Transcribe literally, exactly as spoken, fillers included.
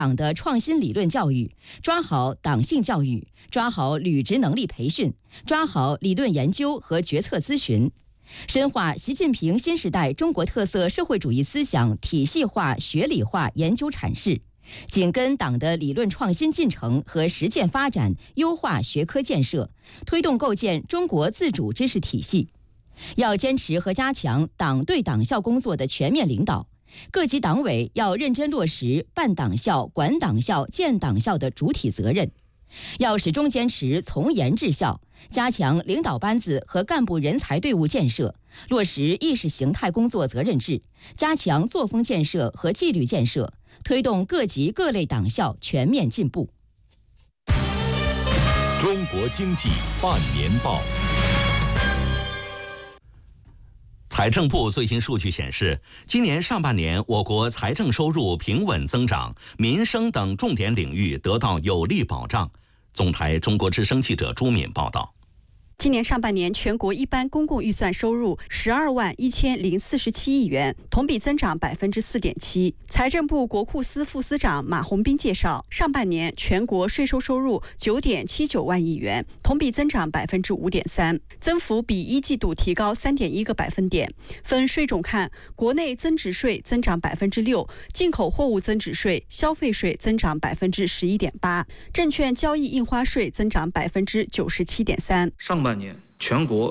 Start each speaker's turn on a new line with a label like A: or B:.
A: 党的创新理论教育，抓好党性教育，抓好履职能力培训，抓好理论研究和决策咨询，深化习近平新时代中国特色社会主义思想体系化、学理化研究阐释，紧跟党的理论创新进程和实践发展，优化学科建设，推动构建中国自主知识体系。要坚持和加强党对党校工作的全面领导，各级党委要认真落实办党校、管党校、建党校的主体责任，要始终坚持从严治校，加强领导班子和干部人才队伍建设，落实意识形态工作责任制，加强作风建设和纪律建设，推动各级各类党校全面进步。
B: 中国经济半年报。财政部最新数据显示，今年上半年我国财政收入平稳增长，民生等重点领域得到有力保障。总台中国之声记者朱敏报道。
C: 今年上半年，全国一般公共预算收入十二万一千零四十七亿元，同比增长百分之四点七。财政部国库司副司长马红斌介绍，上半年全国税收收入九点七九万亿元，同比增长百分之五点三，增幅比一季度提高三点一个百分点。分税种看，国内增值税增长百分之六，进口货物增值税、消费税增长百分之十一点八，证券交易印花税增长百分之九十七点三。
D: 上半年全国